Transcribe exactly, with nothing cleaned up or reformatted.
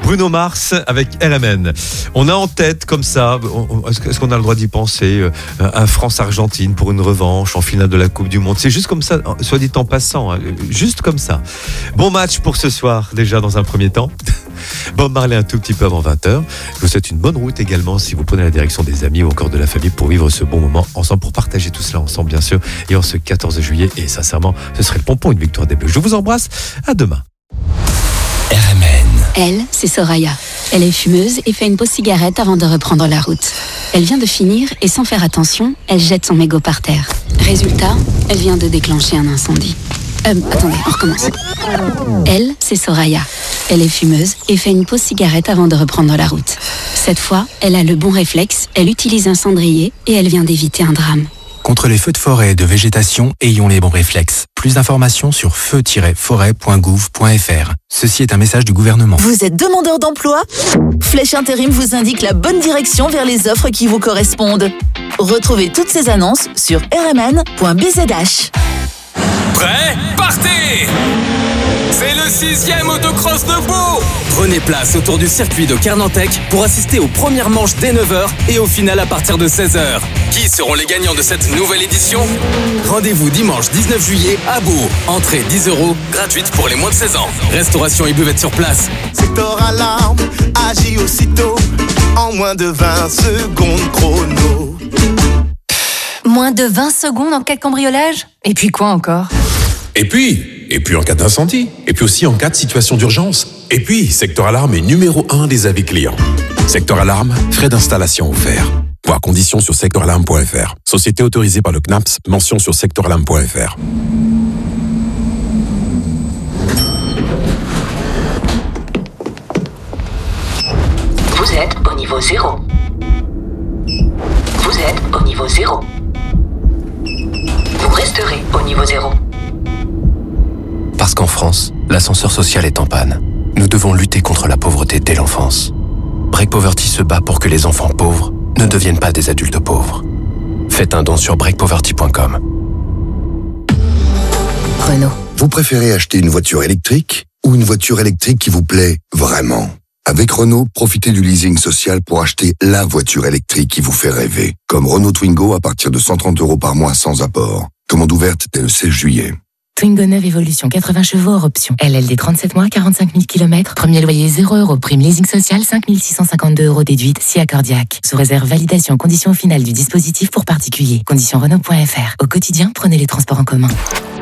Bruno Mars avec R M N. On a en tête comme ça, est-ce qu'on a le droit d'y penser, un France-Argentine pour une revanche en finale de la Coupe du Monde. C'est juste comme ça, soit dit en passant, hein, juste comme ça. Bon match pour ce soir déjà dans un premier temps. Bob Marley un tout petit peu avant vingt heures. Je vous souhaite une bonne route également si vous prenez la direction des amis ou encore de la famille pour vivre ce bon moment ensemble, pour partager tout cela ensemble bien sûr. Et en ce quatorze juillet, et sincèrement, ce serait le pompon, une victoire des Bleus. Je vous embrasse, à demain. R M N. Elle, c'est Soraya. Elle est fumeuse et fait une pause cigarette avant de reprendre la route. Elle vient de finir et sans faire attention, elle jette son mégot par terre. Résultat, elle vient de déclencher un incendie. Euh, attendez, on recommence. Elle, c'est Soraya. Elle est fumeuse et fait une pause cigarette avant de reprendre la route. Cette fois, elle a le bon réflexe, elle utilise un cendrier et elle vient d'éviter un drame. Contre les feux de forêt et de végétation, ayons les bons réflexes. Plus d'informations sur feu tiret forêt point gouv point f r. Ceci est un message du gouvernement. Vous êtes demandeur d'emploi ? Flèche Intérim vous indique la bonne direction vers les offres qui vous correspondent. Retrouvez toutes ces annonces sur r m n point b z h. Prêt ? Partez ! C'est le sixième autocross de Beau. Prenez place autour du circuit de Kernantec pour assister aux premières manches dès neuf heures et au final à partir de seize heures. Qui seront les gagnants de cette nouvelle édition ? Rendez-vous dimanche dix-neuf juillet à Beau. Entrée dix euros, gratuite pour les moins de seize ans. Restauration et buvette sur place. Secteur Alarme agit aussitôt en moins de vingt secondes chrono. Moins de vingt secondes en cas de cambriolage ? Et puis quoi encore ? Et puis, et puis en cas d'incendie, et puis aussi en cas de situation d'urgence. Et puis, Secteur Alarme est numéro un des avis clients. Secteur Alarme, frais d'installation offerts. Voir conditions sur secteur alarme point f r. Société autorisée par le C N A P S, mention sur secteur alarme point f r. Vous êtes au niveau zéro. Vous êtes au niveau zéro. Vous resterez au niveau zéro. Parce qu'en France, l'ascenseur social est en panne. Nous devons lutter contre la pauvreté dès l'enfance. Break Poverty se bat pour que les enfants pauvres ne deviennent pas des adultes pauvres. Faites un don sur break poverty point com. Renault. Vous préférez acheter une voiture électrique ou une voiture électrique qui vous plaît vraiment ? Avec Renault, profitez du leasing social pour acheter la voiture électrique qui vous fait rêver. Comme Renault Twingo à partir de cent trente euros par mois sans apport. Commande ouverte dès le seize juillet. Twingo neuve Evolution, quatre-vingts chevaux hors option. L L D trente-sept mois, quarante-cinq mille kilomètres. Premier loyer zéro euros. Prime leasing social cinq mille six cent cinquante-deux euros déduite si accordiaque. Sous réserve validation conditions finales du dispositif pour particuliers. Conditions Renault point f r. Au quotidien, prenez les transports en commun.